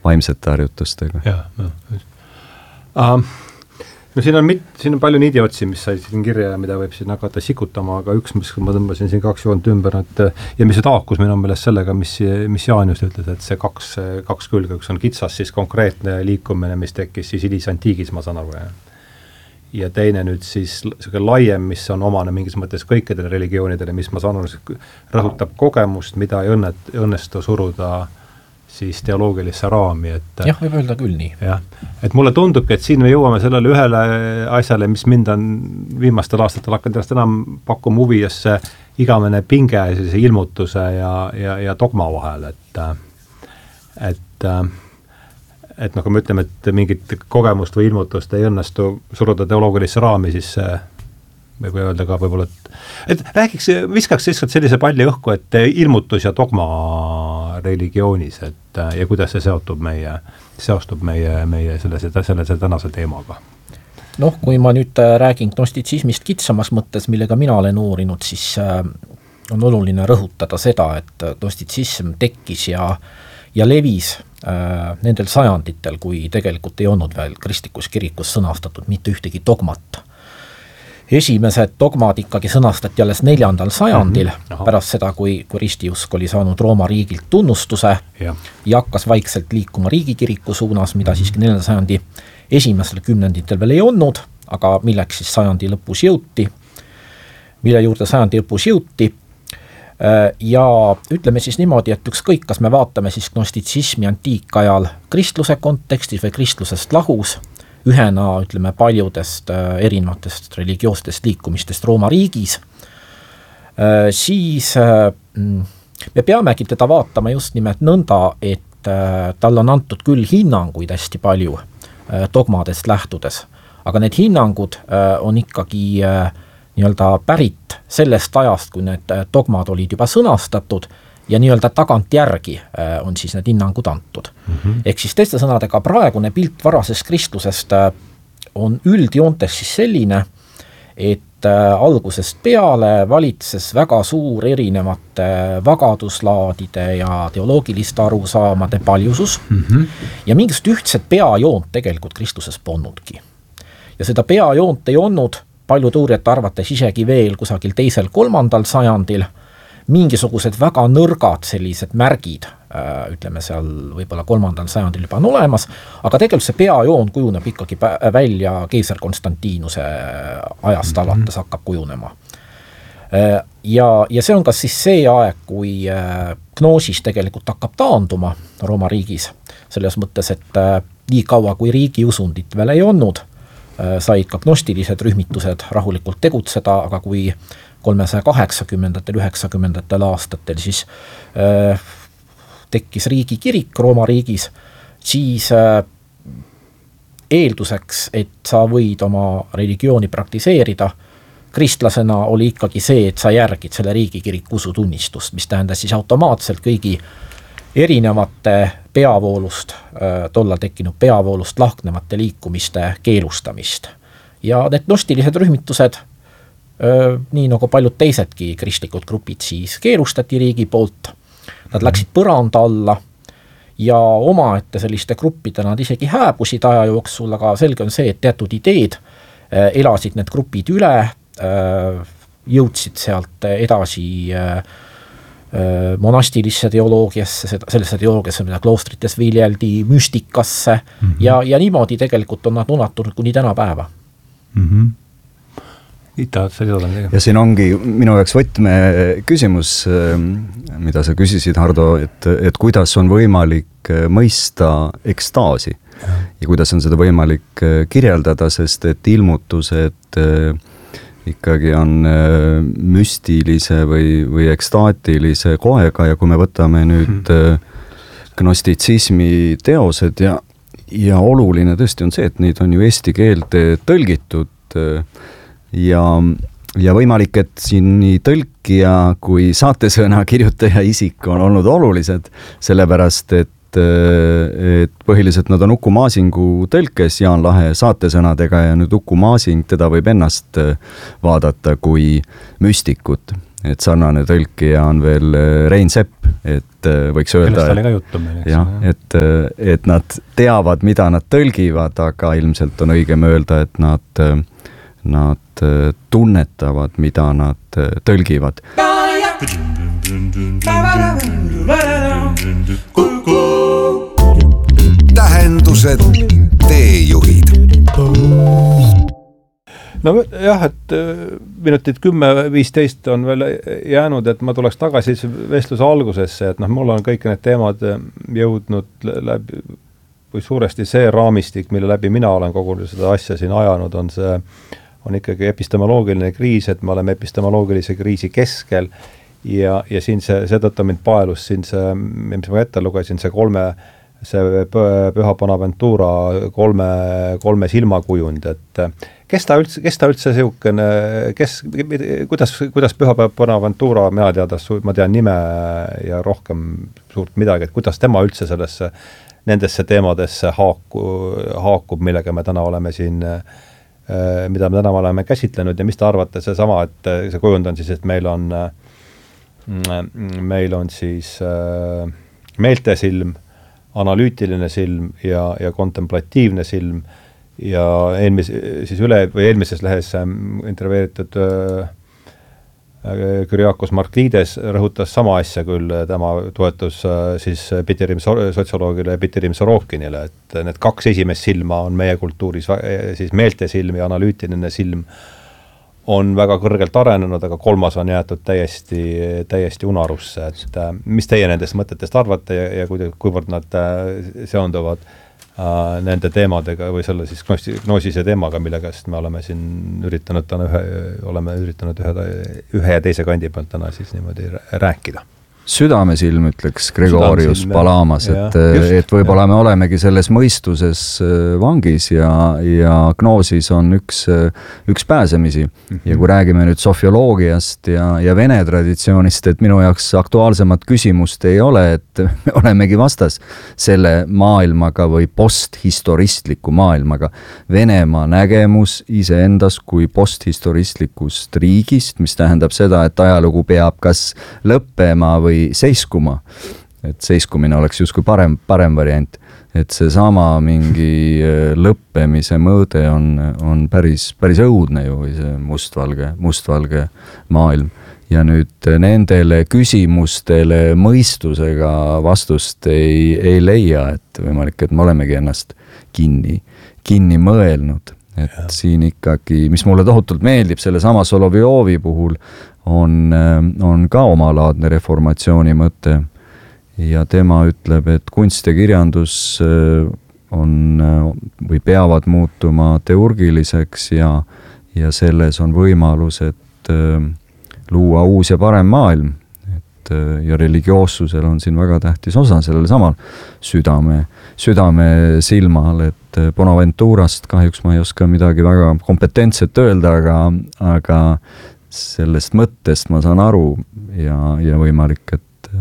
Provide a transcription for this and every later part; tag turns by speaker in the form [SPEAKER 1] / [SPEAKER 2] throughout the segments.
[SPEAKER 1] vaimsete harjutustega.
[SPEAKER 2] No siin on palju niidiotsi, mis sai siin kirja ja mida võib siin hakata sikutama, aga üks, mis ma tõmbasin siin 2 joont ümber, ja mis taakus minu meelest sellega, mis Jaan just ütles, et see kaks külge, üks on kitsas, siis konkreetne liikumine, mis tekkis siis hilisantiigis, ma saan aru, ja teine nüüd siis laiem, mis on omane mingis mõttes kõikidele religioonidele, mis ma saan aru, rõhutab kogemust, mida ei õnnestu suruda siis teoloogilisse raami, et
[SPEAKER 3] jah, võib öelda küll nii.
[SPEAKER 2] Jah, et mulle tundubki, et siin me jõuame sellele ühele asjale, mis mind on viimastel aastatel hakanud enam pakkuma huvi, just see igavene pinge sellise ilmutuse ja dogma vahel, et nagu me ütleme, et mingit kogemust või ilmutust ei õnnestu suruda teoloogilisse raami, siis võib öelda ka võib-olla, et viskaks sellise palli õhku, et ilmutus ja dogma religioonis, ja kuidas see seostub meie selle tänase teemaga.
[SPEAKER 3] Noh, kui ma nüüd räägin gnostitsismist kitsamas mõttes, millega mina olen uurinud, siis on oluline rõhutada seda, et gnostitsism tekkis ja levis nendel sajanditel, kui tegelikult ei olnud veel kristlikus kirikus sõnastatud mitte ühtegi dogmat. Esimesed dogmad ikkagi sõnastati alles 4. sajandil, pärast seda, kui ristiusk oli saanud Rooma riigilt tunnustuse ja hakkas vaikselt liikuma riigikiriku suunas, mida siiski 4. sajandi esimesel kümnenditel veel ei olnud, aga milleks siis sajandi lõpus jõuti. Ja ütleme siis niimoodi, et ükskõik, kas me vaatame siis gnostitsismi antiikajal kristluse kontekstis või kristlusest lahus, ühena, ütleme, paljudest erinevatest religioostest liikumistest Rooma riigis, siis me peamegi teda vaatama just nimelt nõnda, et tal on antud küll hinnanguid hästi palju dogmadest lähtudes, aga need hinnangud on ikkagi nii-öelda pärit sellest ajast, kui need dogmad olid juba sõnastatud, ja nii-öelda tagantjärgi on siis need hinnangud antud. Ehk siis teiste sõnadega praegune pilt varasest kristlusest on üldjoontes siis selline, et algusest peale valitses väga suur erinevate vagaduslaadide ja teoloogiliste arusaamade paljusus ja mingist ühtset peajoont tegelikult kristluses polnudki. Ja seda peajoont ei olnud paljud uurijate arvates isegi veel kusagil 2.–3. sajandil, mingisugused väga nõrgad sellised märgid, ütleme seal võib-olla 3. sajandil juba on olemas, aga tegelikult see peajoon kujuneb ikkagi välja keisar Konstantinuse ajast alates hakkab kujunema. Ja see on ka siis see aeg, kui gnoosis tegelikult hakkab taanduma Rooma riigis, selles mõttes, et nii kaua kui riigiusundit veel ei olnud, said ka gnostilised rühmitused rahulikult tegutseda, aga kui 380. 90. aastatel siis tekkis riigikirik Rooma riigis, siis eelduseks, et sa võid oma religiooni praktiseerida, kristlasena oli ikkagi see, et sa järgid selle riigikiriku usutunnistust, mis tähendas siis automaatselt kõigi erinevate peavoolust, tollal tekkinud peavoolust lahknevate liikumiste keelustamist. Ja need gnostilised rühmitused, nii nagu paljud teisedki kristlikud grupid, siis keelustati riigi poolt, nad läksid põranda alla ja omaette selliste gruppide nad isegi hääbusid aja jooksul, aga selge on see, et teatud ideed elasid need grupid üle, jõudsid sealt edasi monastilisse teoloogiasse, sellesse teoloogiasse, mida kloostrites viljeldi, müstikasse ja niimoodi tegelikult on nad unatunud kuni tänapäeva.
[SPEAKER 1] Ja siin ongi minu jaoks võtme küsimus, mida sa küsisid, Hardo, et kuidas on võimalik mõista ekstaasi ja kuidas on seda võimalik kirjeldada, sest et ilmutused ikkagi on müstilise või ekstaatilise koega ja kui me võtame nüüd gnostitsismi teosed ja oluline tõesti on see, et neid on ju eesti keelde tõlgitud ja võimalik, et siin nii tõlkija kui saatesõna kirjutaja isik on olnud olulised, sellepärast et põhiliselt nad on Uku Maasingu tõlkes Jaan Lahe saatesõnadega ja nüüd Uku Maasing, teda võib ennast vaadata kui müstikut. et sarnane tõlkija on veel Rein Sepp, et võiks öelda,
[SPEAKER 2] kellest oli ka juttu meil,
[SPEAKER 1] eks? Et nad teavad, mida nad tõlgivad, aga ilmselt on õigem öelda, et nad tunnetavad, mida nad tõlgivad.
[SPEAKER 4] Tähendused, teejuhid.
[SPEAKER 2] No jah, et minutid 10-15 on veel jäänud, et ma tuleks tagasi vestluse algusesse, et mul on kõik need teemad jõudnud läbi, või suuresti see raamistik, mille läbi mina olen kogu seda asja siin ajanud, on ikkagi epistemoloogiline kriis, et me oleme epistemoloogilise kriisi keskel ja siin seetõttu mind paelus siin mis ma ette lugesin, see Püha Bonaventura kolme silmakujund, et kes ta üldse siukene, kuidas Püha Bonaventura, ma tean nime ja rohkem suurt midagi, et kuidas tema üldse nendesse teemadesse haakub, millega me täna oleme siin, mida me täna oleme käsitlenud ja mis te arvate seesama, et see kujund on siis, et meil on siis meeltesilm, analüütiline silm ja kontemplatiivne silm ja eelmises lehes intervjueeritud Kyriakos Marklides rõhutas sama asja küll, tema toetus siis Piterim sotsioloogile ja Piterim Sorokinile, et need kaks esimest silma on meie kultuuris siis meeltesilm ja analüütiline silm on väga kõrgelt arenenud, aga kolmas on jäetud täiesti unarusse, et mis teie nendest mõtetest arvate ja kuivõrd nad seonduvad nende teemadega või selle siis gnoosise teemaga, millega me oleme siin üritanud ühe ja teise kandi pealt täna siis niimoodi rääkida.
[SPEAKER 1] Südamesilm, ütleks Gregorius Palamas, et võib-olla me olemegi selles mõistuses vangis ja gnoosis on üks pääsemisi. Ja kui räägime nüüd sofioloogiast ja vene traditsioonist, et minu jaoks aktuaalsemat küsimust ei ole, et me olemegi vastas selle maailmaga või posthistoristliku maailmaga. Venemaa nägemus iseendas kui posthistoristlikust riigist, mis tähendab seda, et ajalugu peab kas lõppema või seiskuma, et seiskumine oleks justkui parem variant, et see sama mingi lõppemise mõõde on päris õudne ju, või see mustvalge maailm. Ja nüüd nendele küsimustele mõistusega vastust ei leia, et võimalik, et me olemegi ennast kinni mõelnud. Et siin ikkagi, mis mulle tohutult meeldib, selle sama Solovjovi puhul on ka omalaadne reformatsiooni mõte ja tema ütleb, et kunst ja kirjandus on või peavad muutuma teurgiliseks ja selles on võimalus, et luua uus ja parem maailm. Ja religioossusel on siin väga tähtis osa sellel samal südame silmal, et Bonaventurast kahjuks ma ei oska midagi väga kompetentset öelda, aga sellest mõttest ma saan aru ja võimalik,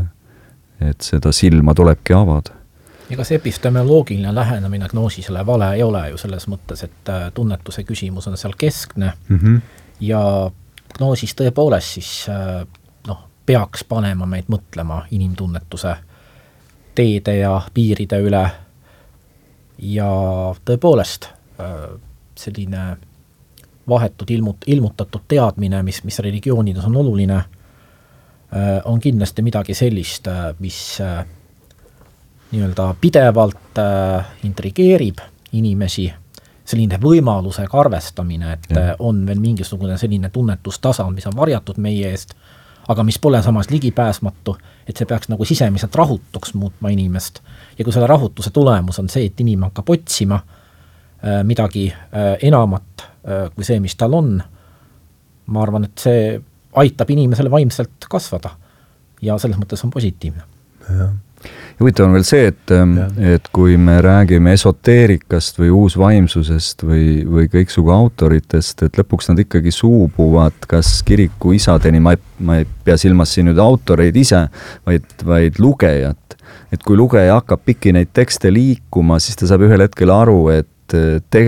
[SPEAKER 1] et seda silma tulebki avada.
[SPEAKER 3] Ega see epistemoloogiline lähenemine gnoosisele vale ei ole ju selles mõttes, et tunnetuse küsimus on seal keskne ja gnoosis tõepoolest siis peaks panema meid mõtlema inimtunnetuse teede ja piiride üle ja tõepoolest selline vahetud ilmutatud teadmine, mis religioonides on oluline, on kindlasti midagi sellist, mis nii-öelda pidevalt intrigeerib inimesi, selline võimalusega arvestamine, et on veel mingisugune selline tunnetustasand, mis on varjatud meie eest, aga mis pole samas ligipääsmatu, et see peaks nagu sisemiselt rahutuks muutma inimest. Ja kui selle rahutuse tulemus on see, et inimene hakkab otsima midagi enamat kui see, mis tal on, ma arvan, et see aitab inimesele vaimselt kasvada ja selles mõttes on positiivne.
[SPEAKER 1] Ja huvitav on veel see, et kui me räägime esoteerikast või uusvaimsusest või kõiksugu autoritest, et lõpuks nad ikkagi suubuvad kas kiriku isadeni, ma ei pea silmas siin nüüd autoreid ise, vaid lugejat. Et kui lugeja hakkab pikki neid tekste liikuma, siis ta saab ühel hetkel aru, et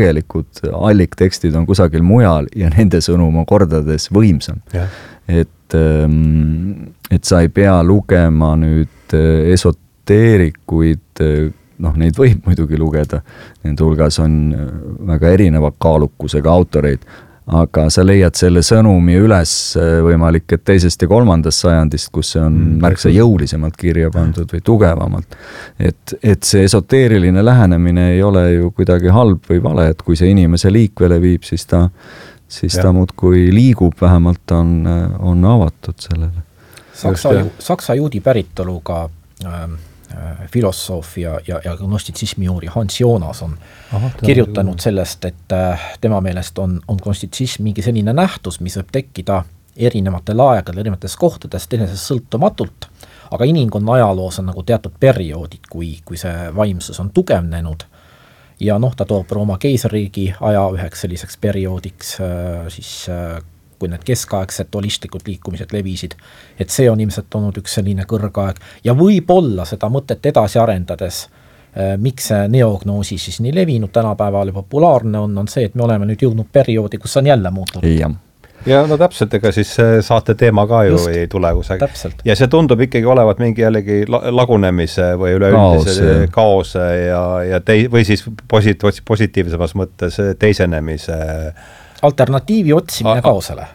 [SPEAKER 1] tegelikult alliktekstid on kusagil mujal ja nende sõnum on kordades võimsam. Et et sa ei pea lugema nüüd esoteerikuid, noh, neid võib muidugi lugeda, nende hulgas on väga erineva kaalukusega autoreid, aga sa leiad selle sõnumi üles võimalik, et 2. ja 3. sajandist, kus see on märksa jõulisemalt kirja pandud või tugevamalt. Et see esoteeriline lähenemine ei ole ju kuidagi halb või vale, et kui see inimese liikvele viib, siis ta muudkui liigub, vähemalt on avatud sellele.
[SPEAKER 3] Saksa juudi päritoluga filosoof ja gnostitsismi uuri Hans Jonas on kirjutanud sellest, et tema meelest on gnostitsism mingi selline nähtus, mis võib tekkida erinevatel aegadel, erinevates kohtades, teinesest sõltumatult, aga inimkonna ajaloos on nagu teatud perioodid, kui see vaimsus on tugevnenud ja ta toob Rooma keisririigi aja üheks selliseks perioodiks, siis kui need keskaegsed holistlikud liikumised levisid, et see on ilmselt olnud üks selline kõrgaeg ja võib-olla seda mõtet edasi arendades, miks see neognoosi siis nii levinud tänapäeval ja populaarne on see, et me oleme nüüd jõudnud perioodi, kus on jälle muutunud.
[SPEAKER 2] Ja no täpselt, ega siis saate teema ka ju ei tule kusagil. Ja see tundub ikkagi olevat mingi jällegi lagunemise või üleüldise kaose või siis positiivsemas mõttes teisenemise
[SPEAKER 3] alternatiivi otsimine kaosele.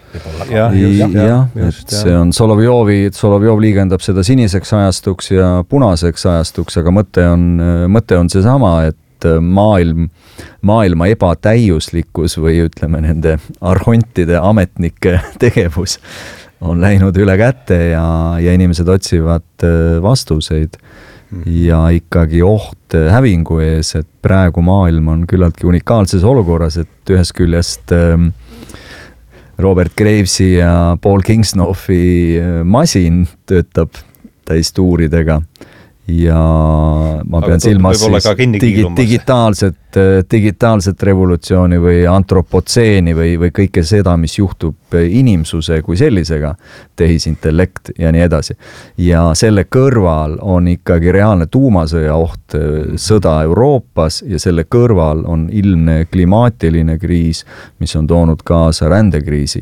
[SPEAKER 1] See on Solovjov liigendab seda siniseks ajastuks ja punaseks ajastuks, aga mõte on see sama, et maailma ebatäiuslikkus või ütleme nende arhontide ametnike tegevus on läinud üle käte ja inimesed otsivad vastuseid. Ja ikkagi oht hävingu ees, et praegu maailm on küllaltki unikaalses olukorras, et ühest küljest Robert Gravesi ja Paul Kingsloffi masin töötab täistuuridega ja ma pean silmas siis digitaalset revolutsiooni või antropotseeni või kõike seda, mis juhtub inimsuse kui sellisega, tehisintellekt ja nii edasi. Ja selle kõrval on ikkagi reaalne tuumasõja oht, sõda Euroopas ja selle kõrval on ilmne klimaatiline kriis, mis on toonud kaasa rändekriisi.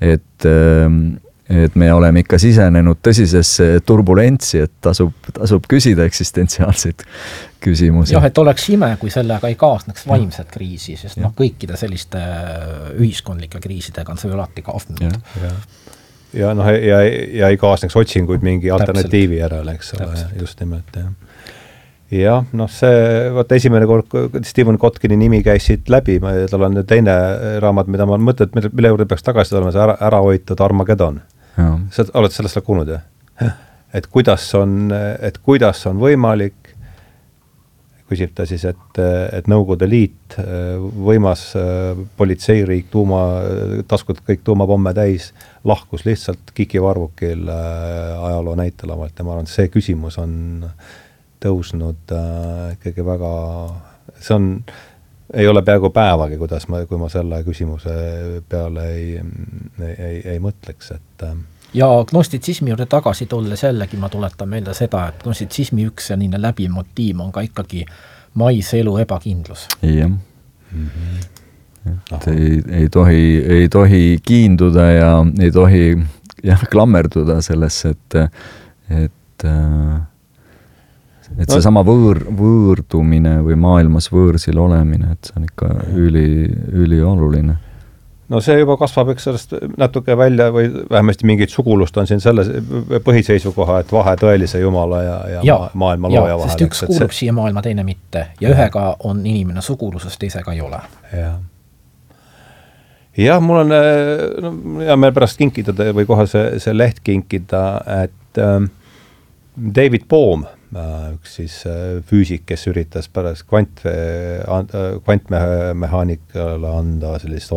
[SPEAKER 1] Et me oleme ikka sisenenud tõsisesse turbulentsi, et tasub küsida eksistentsiaalseid küsimusi.
[SPEAKER 3] Jah, et oleks ime, kui sellega ei kaasneks vaimset kriisi, sest kõikide selliste ühiskondlike kriisidega on see alati kaasnenud.
[SPEAKER 2] Ja ei kaasneks otsinguid mingi alternatiivi järele, eks ole, just nimelt. Ja see esimene kord Stephen Kotkini nimi käis siit läbi, tal on teine raamat, mida ma mõtlen, mille juurde peaks tagasi olema, see ära hoitud Armageddon. Sa oled sellest kuulnud, jah? Et kuidas on võimalik, küsib ta siis, et Nõukogude Liit, võimas politseiriik, taskud kõik tuumapomme täis, lahkus lihtsalt kikivarvukil ajaloo näitelavalt ja ma arvan, et see küsimus on tõusnud ikkagi väga, ei ole peaaegu päevagi, kui ma selle küsimuse peale ei mõtleks, et
[SPEAKER 3] ja gnostitsismi juurde tagasi tulles jällegi ma tuletan meelde seda, et gnostitsismi üks selline läbimotiiv on ka ikkagi maise elu ebakindlus.
[SPEAKER 1] Jah. Ei tohi kiinduda ja ei tohi klammerduda sellesse, et see sama võõrdumine või maailmas võõrsil olemine, et see on ikka ülioluline.
[SPEAKER 2] No see juba kasvab eks sellest natuke välja või vähemasti mingit sugulust on siin selle põhiseisukoha, et vahe tõelise Jumala ja maailma looja vahel.
[SPEAKER 3] Sest üks kuulub siia maailma, teine mitte. Ja ühega on inimene sugulusest, teisega ei ole.
[SPEAKER 2] Ja mul on ja meil pärast kinkida või kohe see leht kinkida, et David Bohm, üks siis füüsik, kes üritas pärast kvantmehaanikale anda sellist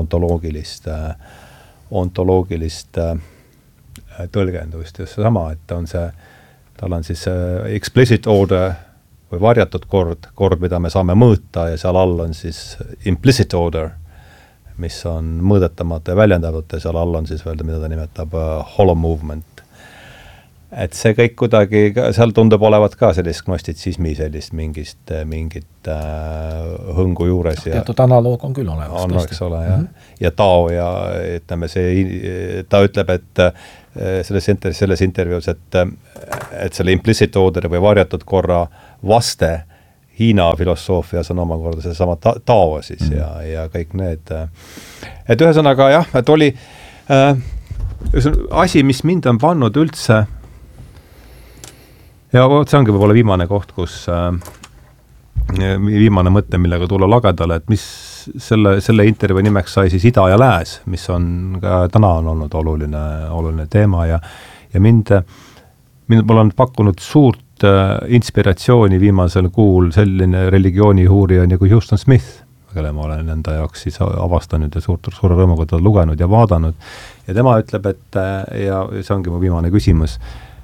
[SPEAKER 2] ontoloogilist tõlgendust. Just sama, et tal on siis explicit order või varjatud kord, mida me saame mõõta ja seal all on siis implicit order, mis on mõõdetamata ja väljendatud ja seal all on siis öelda, mida ta nimetab hollow movement. Et see kõik kuidagi, seal tundub olevat ka sellist gnostitsismi sellist mingit hõngu juures.
[SPEAKER 3] Teatud analoog on küll olemas.
[SPEAKER 2] On, eks ole, ja Tao ja ütleme ta ütleb, et selles intervjuus, et selle implicit order või varjatud korra vaste Hiina filosoofias on omakorda see sama Tao siis ja kõik need. Et ühesõnaga jah, et oli asi, mis mind on pannud üldse ja see ongi võib-olla viimane koht, kus viimane mõte, millega tulla lagedale, et mis selle intervjuu nimeks sai siis Ida ja Lääs, mis on ka täna on olnud oluline teema ja mul on pakkunud suurt inspiratsiooni viimasel kuul selline religiooniuurija nagu Houston Smith, kelle ma olen enda jaoks siis avastanud ja suure rõõmuga teda lugenud ja vaadanud. Ja tema ütleb, et ja see ongi mu viimane küsimus,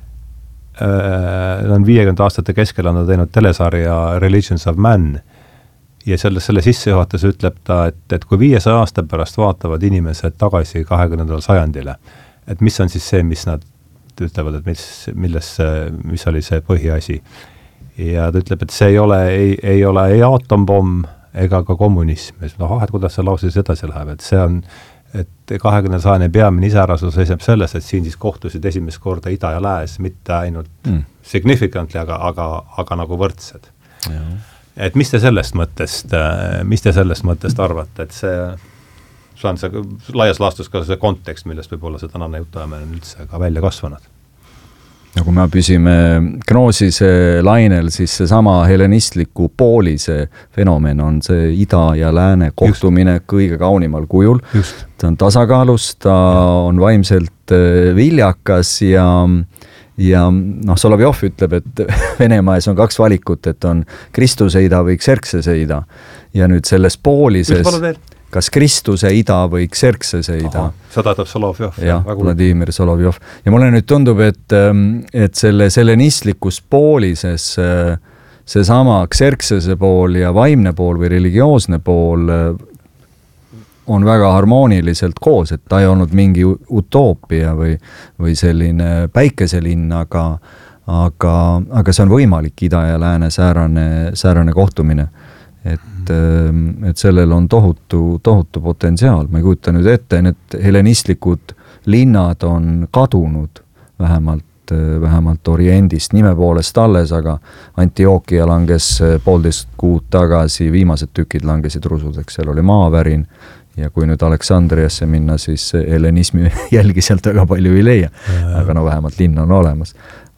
[SPEAKER 2] on 50 aastate keskel on ta teinud telesarja Religions of Man ja selle sissejuhatus ütleb ta, et kui 500 aasta pärast vaatavad inimesed tagasi 20. sajandile, et mis on siis see, mis nad ütlevad, et mis oli see põhiasi. Ja ta ütleb, et see ei ole ei aatompomm ega ka kommunism. Et kuidas see lause siis edasi läheb, et see on, et 20. sajandi peamine iseärasus seisneb selles, et siin siis kohtusid esimest korda Ida ja Lääs, mitte ainult significantly, aga nagu võrdsed. Ja. Et mis te sellest mõttest arvate, et see on see laias laastus ka see kontekst, millest võib-olla see tänane jutuajamine on üldse ka välja kasvanud.
[SPEAKER 1] Ja kui me püsime Gnosise lainel, siis see sama helenistliku poolise fenomen on see Ida ja Lääne kohtumine kõige kaunimal kujul. Ta on tasakaalus, ta on vaimselt viljakas ja Solovjov ütleb, et Venemaa ees on 2 valikut, et on Kristuse ida või Xerxese ida. Ja nüüd selles poolises kas Kristuse ida või Xerxese ida.
[SPEAKER 2] Seda tähendab Solovjov.
[SPEAKER 1] Jah, Vladimir Solovjov. Ja mulle nüüd tundub, et selle helenistlikus poolises see sama Xerxese pool ja vaimne pool või religioosne pool on väga harmooniliselt koos, et ta ei olnud mingi utoopia või selline päikeselinn, aga see on võimalik Ida ja Lääne säärane kohtumine. Et sellel on tohutu potentsiaal. Ma ei kujuta nüüd ette, need helenistlikud linnad on kadunud vähemalt Oriendist nime poolest alles, aga Antioquia langes 1,5 kuud tagasi, viimased tükid langesid rusudeks, seal oli maavärin ja kui nüüd Aleksandriasse minna, siis helenismi jälgi sealt väga palju ei leia, aga vähemalt linn on olemas.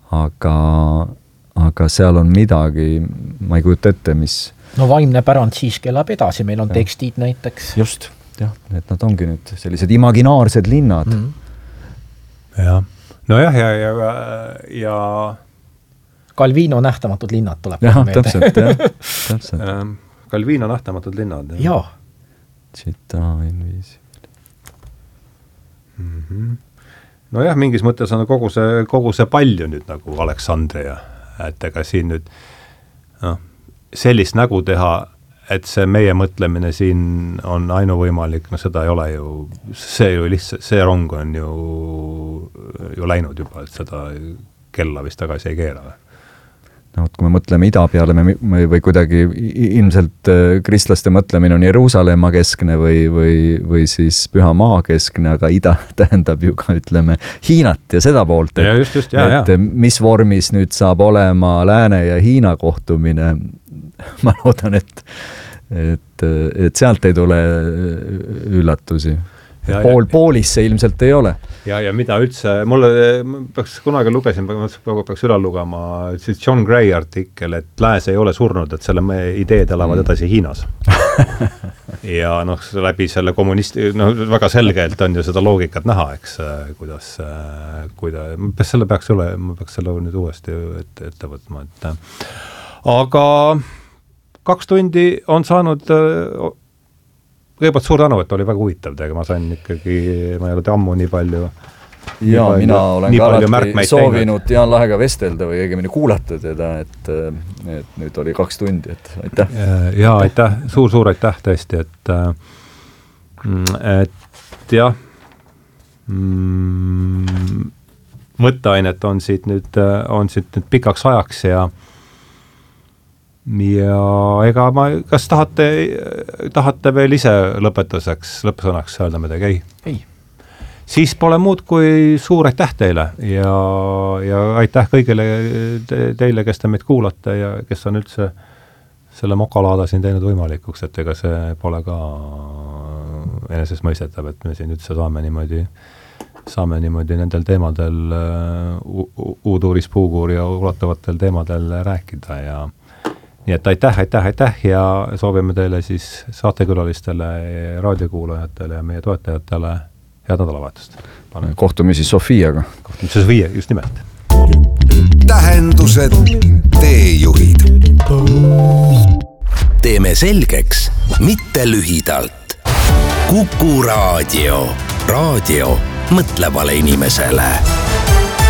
[SPEAKER 1] Aga seal on midagi, ma ei kujuta ette, mis
[SPEAKER 3] vaimne pärand siiski elab edasi, meil on tekstid näiteks.
[SPEAKER 1] Just, jah, et nad ongi nüüd sellised imaginaarsed linnad.
[SPEAKER 2] Jah, nojah, ja
[SPEAKER 3] Calvino nähtamatud linnad tuleb.
[SPEAKER 1] Jah, täpselt.
[SPEAKER 2] Calvino nähtamatud linnad.
[SPEAKER 3] Jaa.
[SPEAKER 1] Città invisibile.
[SPEAKER 2] Nojah, mingis mõttes on kogu see palju nüüd nagu Aleksandria, et ega siin nüüd sellist nägu teha, et see meie mõtlemine siin on ainuvõimalik, seda ei ole ju, see rong on ju läinud juba, et seda kella vist tagasi ei keera.
[SPEAKER 1] Kui me mõtleme ida peale või kuidagi ilmselt kristlaste mõtlemine on Jeruusalemma keskne või siis Püha Maa keskne, aga ida tähendab ju ka, ütleme, Hiinat ja seda poolt, et mis vormis nüüd saab olema Lääne ja Hiina kohtumine. Ma loodan, et sealt ei tule üllatusi. Poolis see ilmselt ei ole.
[SPEAKER 2] Ja mida üldse, mulle kunagi lugesin, peaks üle lugema, siis John Gray artikkel, et Lääs ei ole surnud, et selle ideed elavad edasi Hiinas. Ja läbi selle väga selgelt on ju seda loogikat näha, eks, kuidas selle peaks selle nüüd uuesti ette võtma. Aga 2 tundi on saanud kõigepealt suur tänu, et oli väga huvitav teiega, ma sain ikkagi, ma ei ole ammu nii palju
[SPEAKER 1] ja mina olen ka alati soovinud Jaan Lahega vestelda või õigemini kuulata teda, et nüüd oli 2 tundi, et aitäh.
[SPEAKER 2] Ja aitäh, suur aitäh tõesti, et jah, mõtteainet on siit nüüd pikaks ajaks ja ega kas tahate veel ise lõpetuseks, lõppsõnaks öelda midagi?
[SPEAKER 3] Ei.
[SPEAKER 2] siis pole muud kui suur aitäh teile ja aitäh kõigile teile, kes te meid kuulate ja kes on üldse selle mokalaada siin teinud võimalikuks, et ega see pole ka enesestmõistetav, et me siin üldse saame niimoodi nendel teemadel uuduuris puuguur ja ulatuvatel teemadel rääkida ja nii et aitäh ja soovime teile siis saatekülalistele, raadiokuulajatele ja meie toetajatele head nädalavahetust.
[SPEAKER 1] Kohtumisi Sofiaga.
[SPEAKER 2] Kohtumisi Sofia, just nimelt.
[SPEAKER 4] Tähendused, teejuhid. Teeme selgeks, mitte lühidalt. Kuku Raadio. Raadio mõtlevale inimesele.